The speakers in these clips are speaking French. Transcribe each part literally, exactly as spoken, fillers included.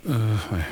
Euh, ouais.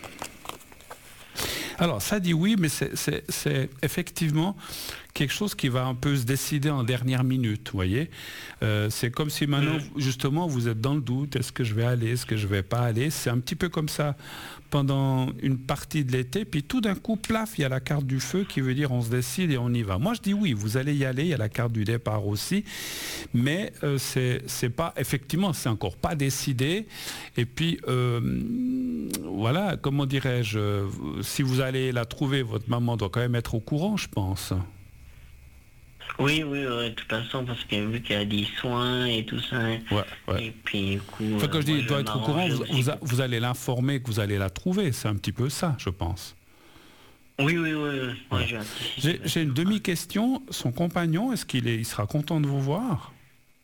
Alors, ça dit oui, mais c'est, c'est, c'est effectivement quelque chose qui va un peu se décider en dernière minute, vous voyez. Euh, c'est comme si maintenant, justement, vous êtes dans le doute, est-ce que je vais aller, est-ce que je vais pas aller. C'est un petit peu comme ça pendant une partie de l'été, puis tout d'un coup, plaf, il y a la carte du feu qui veut dire on se décide et on y va. Moi, je dis oui, vous allez y aller, il y a la carte du départ aussi, mais euh, c'est, c'est pas, effectivement, c'est encore pas décidé. Et puis, euh, voilà, comment dirais-je, euh, si vous allez la trouver, votre maman doit quand même être au courant, je pense. Oui, oui, oui, de toute façon, parce que vu qu'il y a des soins et tout ça, hein, ouais, ouais. et puis du coup... Enfin, quand euh, je dis moi, doit je être au courant, vous, m'arrangeais vous, aussi. vous allez l'informer que vous allez la trouver, c'est un petit peu ça, je pense. Oui, oui, oui, oui. Voilà. Ouais, je anticipe, J'ai, j'ai une demi-question, son compagnon, est-ce qu'il est, il sera content de vous voir?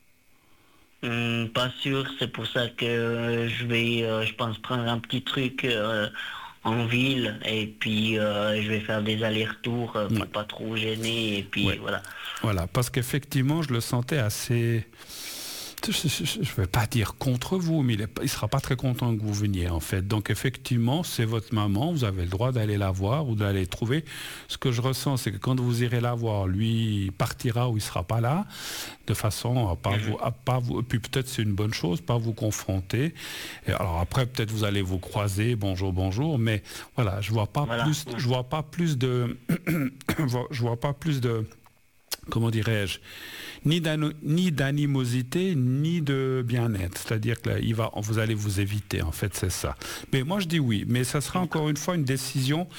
Hum, pas sûr, c'est pour ça que euh, je vais, euh, je pense, prendre un petit truc euh, en ville et puis euh, je vais faire des allers-retours euh, pour Ouais. pas trop gêner et puis Ouais. voilà. Voilà, parce qu'effectivement, je le sentais assez... Je ne vais pas dire contre vous, mais il ne sera pas très content que vous veniez, en fait. Donc, effectivement, c'est votre maman, vous avez le droit d'aller la voir ou d'aller trouver. Ce que je ressens, c'est que quand vous irez la voir, lui, il partira ou il ne sera pas là, de façon à pas Mhm. vous... À pas vous et puis peut-être c'est une bonne chose, pas vous confronter. Et alors après, peut-être vous allez vous croiser, bonjour, bonjour, mais voilà, je vois pas Voilà. plus, je vois pas plus de... je vois pas plus de... Comment dirais-je, ni, d'ano- ni d'animosité, ni de bien-être. C'est-à-dire que là, il va, vous allez vous éviter, en fait, c'est ça. Mais moi, je dis oui. Mais ça sera encore une fois une décision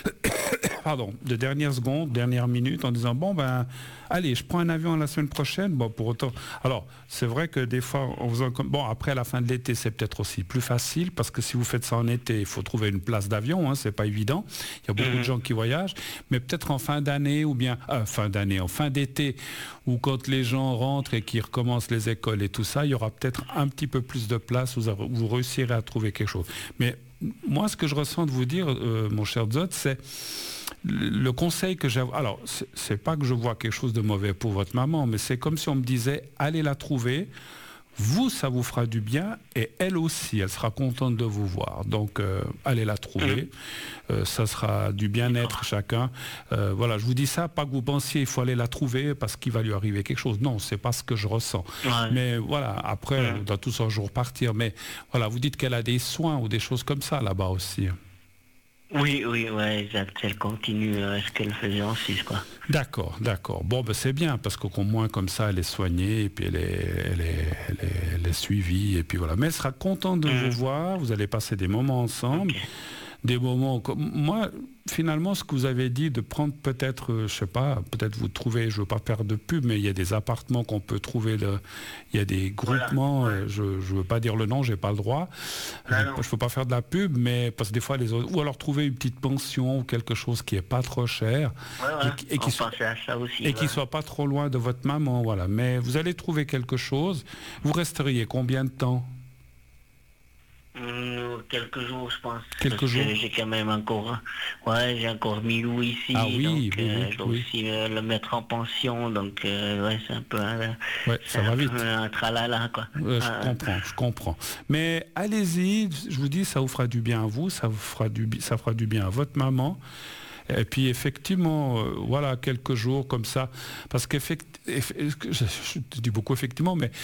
pardon, de dernière seconde, dernière minute, en disant, bon, ben, allez, je prends un avion la semaine prochaine. Bon, pour autant... Alors, c'est vrai que des fois, en faisant comme... Bon, après, la fin de l'été, c'est peut-être aussi plus facile, parce que si vous faites ça en été, il faut trouver une place d'avion, hein, c'est pas évident. Il y a beaucoup Mhm. de gens qui voyagent. Mais peut-être en fin d'année, ou bien... Euh, fin d'année, en fin d'été, ou quand les gens rentrent et qu'ils recommencent les écoles et tout ça, il y aura peut-être un petit peu plus de place où vous, vous réussirez à trouver quelque chose. Mais moi, ce que je ressens de vous dire, euh, mon cher Zot, c'est le conseil que j'ai... Alors, c'est, c'est pas que je vois quelque chose de mauvais pour votre maman, mais c'est comme si on me disait, allez la trouver, vous, ça vous fera du bien, et elle aussi, elle sera contente de vous voir. Donc, euh, allez la trouver, euh, ça sera du bien-être chacun. Euh, voilà, je vous dis ça, pas que vous pensiez, il faut aller la trouver parce qu'il va lui arriver quelque chose. Non, c'est pas ce que je ressens. Ouais. Mais voilà, après, Mhm. on doit tous un jour partir. Mais voilà, vous dites qu'elle a des soins ou des choses comme ça là-bas aussi. Oui, oui, ouais, exact. Elle continue euh, ce qu'elle faisait en Suisse, quoi. D'accord, d'accord. Bon, ben c'est bien, parce qu'au moins, comme ça, elle est soignée, et puis elle est, elle est, elle est, elle est suivie, et puis voilà. Mais elle sera contente de Mhm. vous voir, vous allez passer des moments ensemble, Ok. des moments comme... Moi, finalement, ce que vous avez dit, de prendre peut-être, euh, je sais pas, peut-être vous trouvez, je veux pas faire de pub, mais il y a des appartements qu'on peut trouver, de, il y a des groupements, Voilà, ouais. euh, je, je veux pas dire le nom, j'ai pas le droit, Non, euh, non. je peux pas faire de la pub, mais parce que des fois les autres, ou alors trouver une petite pension ou quelque chose qui est pas trop cher, Ouais, ouais. et, qui- et qui On soit pensait à ça aussi. et qui ouais. soit pas trop loin de votre maman, voilà. Mais vous allez trouver quelque chose. Vous resteriez combien de temps? Hum, quelques jours, je pense. Quelques parce jours. que j'ai quand même encore... Ouais, j'ai encore Milou ici. Ah oui, donc, oui, euh, oui, je dois oui. aussi euh, le mettre en pension. Donc, euh, ouais, c'est un peu un, Ouais, c'est ça va un, vite. peu un tralala, quoi. Ouais, je Ouais. comprends, je comprends. Mais allez-y, je vous dis, ça vous fera du bien à vous, ça vous fera du, bi- ça fera du bien à votre maman. Et puis effectivement, euh, voilà, quelques jours comme ça, parce qu'effectivement, je, je dis beaucoup effectivement, mais